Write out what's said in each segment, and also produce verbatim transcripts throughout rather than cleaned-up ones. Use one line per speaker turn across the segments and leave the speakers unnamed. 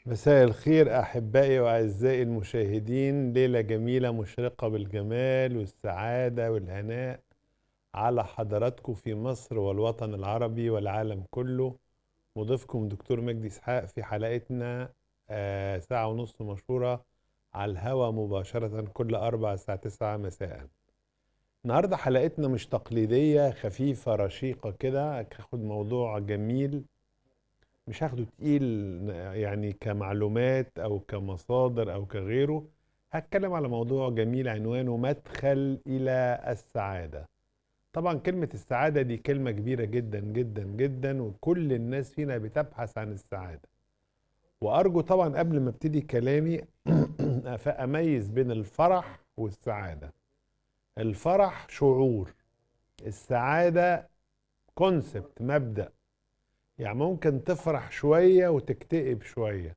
مساء الخير أحبائي وأعزائي المشاهدين، ليلة جميلة مشرقة بالجمال والسعادة والهناء على حضراتكم في مصر والوطن العربي والعالم كله. مضيفكم دكتور مجدي إسحاق في حلقتنا آه ساعة ونص مشهورة على الهوا مباشرة كل أربع الساعة تسعة مساء. النهاردة حلقتنا مش تقليدية، خفيفة رشيقة كده، هاخد موضوع جميل، مش هاخده تقيل يعني كمعلومات او كمصادر او كغيره. هتكلم على موضوع جميل عنوانه مدخل الى السعادة. طبعا كلمة السعادة دي كلمة كبيرة جدا جدا جدا، وكل الناس فينا بتبحث عن السعادة. وارجو طبعا قبل ما ابتدي كلامي اميز بين الفرح والسعادة. الفرح شعور، السعادة كونسبت، مبدأ. يعني ممكن تفرح شوية وتكتئب شوية.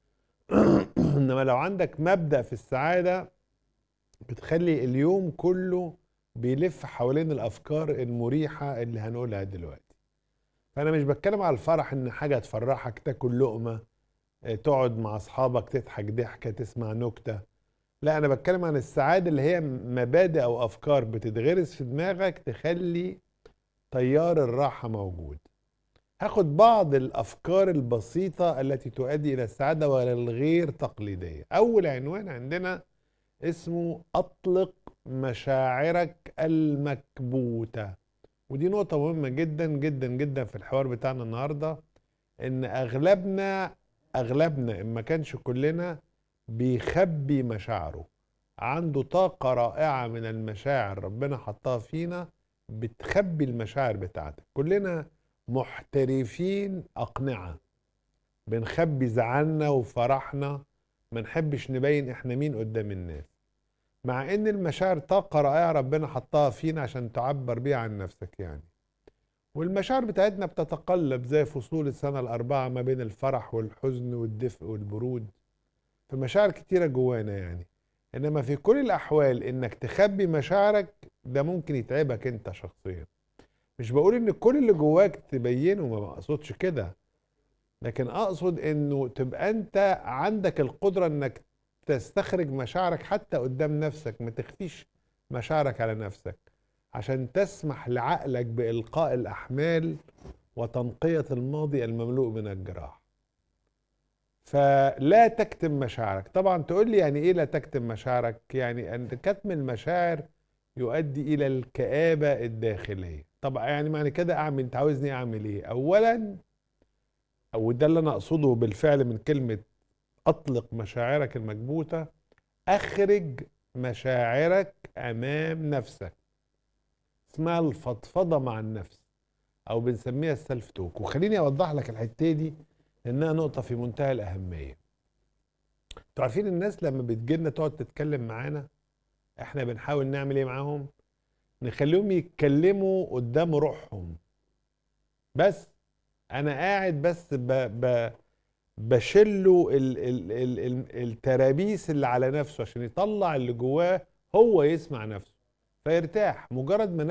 انما لو عندك مبدأ في السعادة بتخلي اليوم كله بيلف حوالين الافكار المريحة اللي هنقولها دلوقتي. فانا مش بتكلم على الفرح ان حاجة تفرحك، تاكل لقمة، اه، تقعد مع اصحابك تضحك ضحكة تسمع نكتة. لا، انا بتكلم عن السعادة اللي هي مبادئ او افكار بتتغرس في دماغك تخلي تيار الراحة موجود. هاخد بعض الأفكار البسيطة التي تؤدي إلى السعادة والغير تقليدية. أول عنوان عندنا اسمه أطلق مشاعرك المكبوتة. ودي نقطة مهمة جدا جدا جدا في الحوار بتاعنا النهاردة، إن أغلبنا أغلبنا إن ما كانش كلنا بيخبي مشاعره. عنده طاقة رائعة من المشاعر ربنا حطها فينا، بتخبي المشاعر بتاعتك. كلنا محترفين أقنعة، بنخبي زعلنا وفرحنا، ما نحبش نبين احنا مين قدام الناس، مع ان المشاعر طاقة رائعة ربنا حطها فينا عشان تعبر بيها عن نفسك يعني. والمشاعر بتاعتنا بتتقلب زي فصول السنة الأربعة ما بين الفرح والحزن والدفء والبرود. فمشاعر كتيرة جوانا يعني. إنما في كل الأحوال إنك تخبي مشاعرك ده ممكن يتعبك أنت شخصيا. مش بقول إن كل اللي جواك تبينه، ما بقصدش كده، لكن أقصد إنه تبقى أنت عندك القدرة إنك تستخرج مشاعرك حتى قدام نفسك، ما تخفيش مشاعرك على نفسك، عشان تسمح لعقلك بإلقاء الأحمال وتنقية الماضي المملوء من الجراح. فلا تكتم مشاعرك. طبعا تقول لي يعني ايه لا تكتم مشاعرك؟ يعني ان كتم المشاعر يؤدي الى الكآبة الداخلية. طبعا يعني معنى كده اعمل، انت عاوزني اعمل ايه؟ اولا، او ده اللي انا اقصده بالفعل من كلمة اطلق مشاعرك المكبوتة، اخرج مشاعرك امام نفسك. اسمها الفضفضة مع النفس، او بنسميها السلف توك. وخليني اوضح لك الحتة دي لانها نقطة في منتهى الاهمية. انتوا عارفين الناس لما بتجيلنا تقعد تتكلم معانا، احنا بنحاول نعمل ايه معاهم؟ نخليهم يتكلموا قدام روحهم. بس انا قاعد بس ب ب بشله ال ال ال ال الترابيس اللي على نفسه عشان يطلع اللي جواه، هو يسمع نفسه فيرتاح. مجرد ما